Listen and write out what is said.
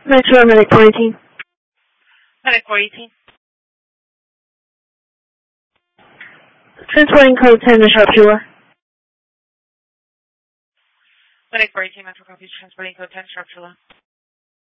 Metro Medic 418. Medic 418. Transporting code 10 to Sharpshooter. Medic 418, Metro Copies, transporting code 10, Sharpshooter.